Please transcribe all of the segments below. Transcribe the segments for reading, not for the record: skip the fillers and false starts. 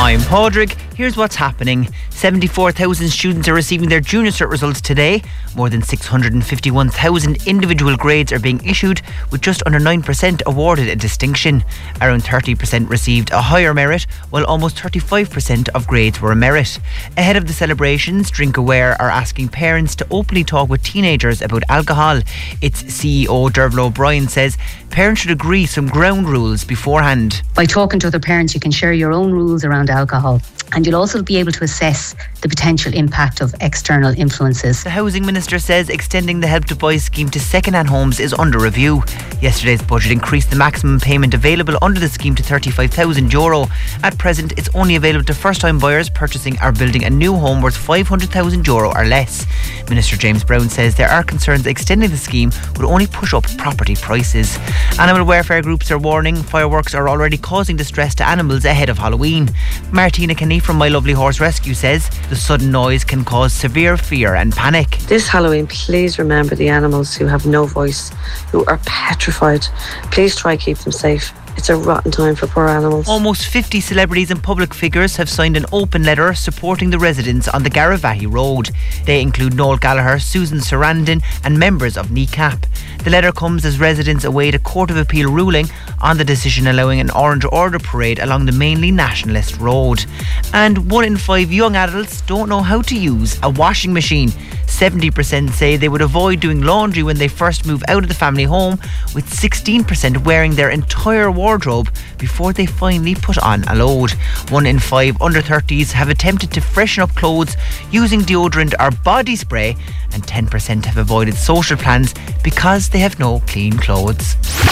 I'm Padraig. Here's what's happening. 74,000 students are receiving their Junior Cert results today. More than 651,000 individual grades are being issued, with just under 9% awarded a distinction. Around 30% received a higher merit, while almost 35% of grades were a merit. Ahead of the celebrations, Drink Aware are asking parents to openly talk with teenagers about alcohol. Its CEO Derval O'Brien says parents should agree some ground rules beforehand. By talking to other parents, you can share your own rules around alcohol, and you'll also be able to assess the potential impact of external influences. The Housing Minister says extending the Help to Buy scheme to second-hand homes is under review. Yesterday's budget increased the maximum payment available under the scheme to €35,000. At present, it's only available to first-time buyers purchasing or building a new home worth €500,000 or less. Minister James Brown says there are concerns extending the scheme would only push up property prices. Animal welfare groups are warning fireworks are already causing distress to animals ahead of Halloween. Martina Kenny from My Lovely Horse Rescue says the sudden noise can cause severe fear and panic. This Halloween, please remember the animals who have no voice, who are petrified. Please try keep them safe. It's a rotten time for poor animals. Almost 50 celebrities and public figures have signed an open letter supporting the residents on the Garavaghey Road. They include Noel Gallagher, Susan Sarandon and members of NECAP. The letter comes as residents await a Court of Appeal ruling on the decision allowing an Orange Order parade along the mainly nationalist road. And 1 in 5 young adults don't know how to use a washing machine. 70% say they would avoid doing laundry when they first move out of the family home, with 16% wearing their entire wardrobe before they finally put on a load. 1 in 5 under 30s have attempted to freshen up clothes using deodorant or body spray, and 10% have avoided social plans because they have no clean clothes.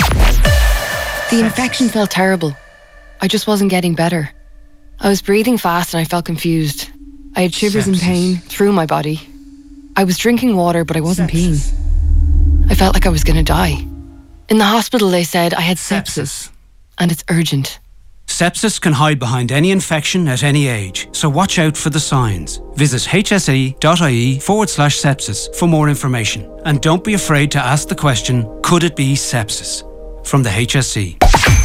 The infection felt terrible. I just wasn't getting better. I was breathing fast and I felt confused. I had shivers and pain through my body. I was drinking water, but I wasn't peeing. I felt like I was going to die. In the hospital, they said I had sepsis, and it's urgent. Sepsis can hide behind any infection at any age, so watch out for the signs. Visit hse.ie/sepsis for more information. And don't be afraid to ask the question, could it be sepsis? From the HSE.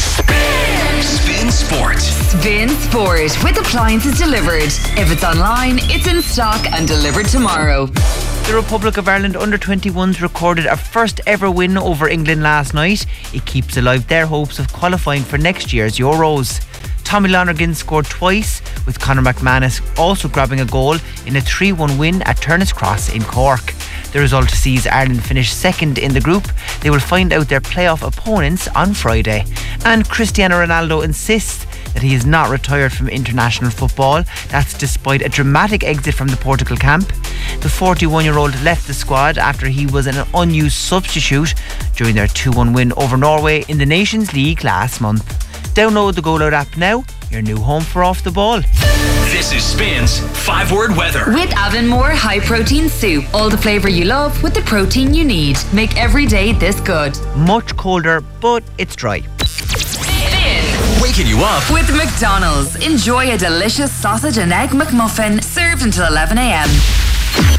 Spin Sport. Spin Sport with appliances delivered. If it's online, it's in stock and delivered tomorrow. The Republic of Ireland under-21s recorded a first ever win over England last night. It keeps alive their hopes of qualifying for next year's Euros. Tommy Lonergan scored twice, with Conor McManus also grabbing a goal in a 3-1 win at Turner's Cross in Cork. The result sees Ireland finish second in the group. They will find out their playoff opponents on Friday. And Cristiano Ronaldo insists that he is not retired from international football. That's despite a dramatic exit from the Portugal camp. The 41-year-old left the squad after he was an unused substitute during their 2-1 win over Norway in the Nations League last month. Download the GoLoud app now, your new home for Off the Ball. This is Spin's 5-word weather. With Avonmore High Protein Soup. All the flavour you love with the protein you need. Make every day this good. Much colder, but it's dry. Waking you up with McDonald's. Enjoy a delicious sausage and egg McMuffin served until 11 a.m.